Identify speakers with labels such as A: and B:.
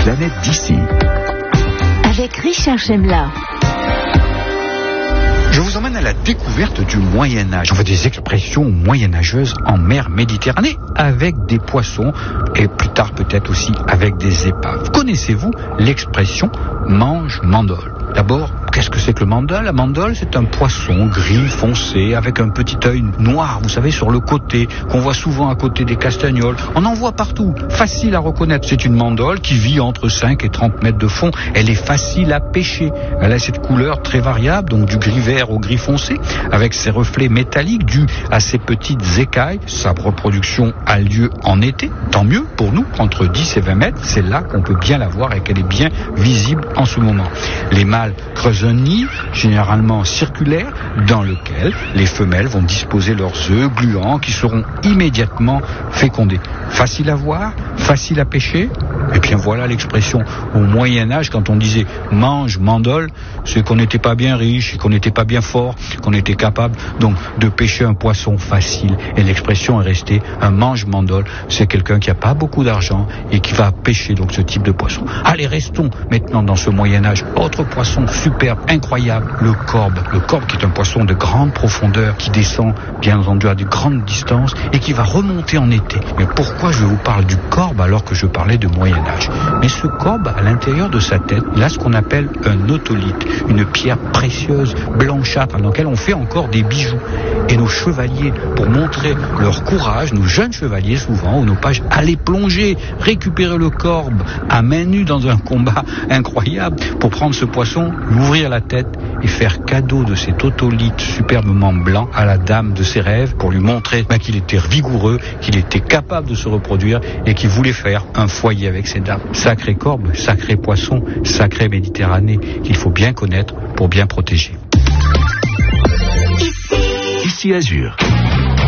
A: planète d'ici.
B: Avec Richard Chemla.
C: Je vous emmène à la découverte du Moyen-Âge. On voit des expressions moyenâgeuses en mer Méditerranée avec des poissons et plus tard peut-être aussi avec des épaves. Connaissez-vous l'expression mange-mandole? D'abord, qu'est-ce que c'est que le mandole? La mandole, c'est un poisson gris foncé avec un petit œil noir, vous savez, sur le côté, qu'on voit souvent à côté des castagnols. On en voit partout, facile à reconnaître. C'est une mandole qui vit entre 5 et 30 mètres de fond. Elle est facile à pêcher. Elle a cette couleur très variable, donc du gris vert au gris foncé, avec ses reflets métalliques dus à ses petites écailles. Sa reproduction a lieu en été, tant mieux pour nous, entre 10 et 20 mètres. C'est là qu'on peut bien la voir et qu'elle est bien visible en ce moment. Les mâles creusent un nid, généralement circulaire, dans lequel les femelles vont disposer leurs œufs gluants qui seront immédiatement fécondés. Facile à voir, facile à pêcher. Et bien voilà l'expression au Moyen-Âge, quand on disait mange mandole, c'est qu'on n'était pas bien riche, qu'on n'était pas bien fort, qu'on était capable donc de pêcher un poisson facile. Et l'expression est restée un mange mandole, c'est quelqu'un qui n'a pas beaucoup d'argent et qui va pêcher donc ce type de poisson. Allez, restons maintenant dans ce Moyen-Âge. Autre poisson superbe, incroyable, le corbe. Le corbe qui est un poisson de grande profondeur, qui descend bien entendu à de grandes distances et qui va remonter en été. Mais pourquoi je vous parle du corbe alors que je parlais de Moyen-Âge? Mais ce corbe, à l'intérieur de sa tête, il a ce qu'on appelle un otolithe, une pierre précieuse, blanchâtre, dans laquelle on fait encore des bijoux. Et nos chevaliers, pour montrer leur courage, nos jeunes chevaliers souvent, ou nos pages, allaient plonger, récupérer le corbe à main nue dans un combat incroyable, pour prendre ce poisson, lui ouvrir la tête et faire cadeau de cet otolithe superbement blanc à la dame de ses rêves, pour lui montrer qu'il était vigoureux, qu'il était capable de se reproduire et qu'il voulait faire un foyer avec ses dames. Sacré corbe, sacré poisson, sacré Méditerranée, qu'il faut bien connaître pour bien protéger.
A: Ici Azur.